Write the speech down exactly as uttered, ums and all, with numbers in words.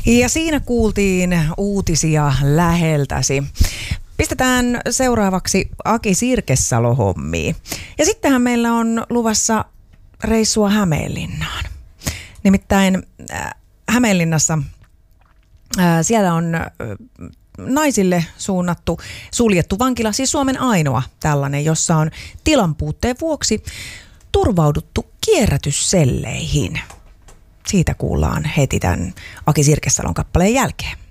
Ja siinä kuultiin uutisia läheltäsi. Pistetään seuraavaksi Aki Sirkesalo hommiin. Ja sittenhän meillä on luvassa reissua Hämeenlinnaan. Nimittäin äh, Hämeenlinnassa äh, siellä on äh, naisille suunnattu suljettu vankila, siis Suomen ainoa tällainen, jossa on tilanpuutteen vuoksi turvauduttu kierrätysselleihin. Siitä kuullaan heti tämän Aki Sirkesalon kappaleen jälkeen.